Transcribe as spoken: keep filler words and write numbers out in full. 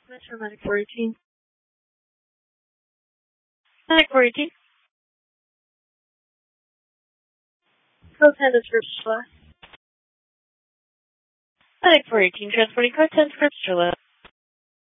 Metro Medic four eighteen. Medic four eighteen. Code ten to Scripps Left. Medic four eighteen, transporting code ten Scripps Left.